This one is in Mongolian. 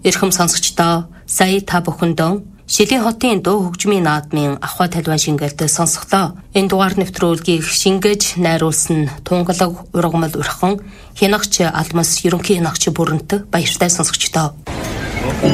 Эрхэм сонсогчдоо, сая та бүхэндөө Шилийн хотын дуу хөгжмийн наадмын Ахуй Талбайн шингээлтэй сонсголоо. Энэ дугаар нэвтрүүлгийг шингээж найруулсан Тунгалаг ургамал урхан хянагч Алмас ерөнхий хянагч Бүрэнт баяртай сонсогчдоо.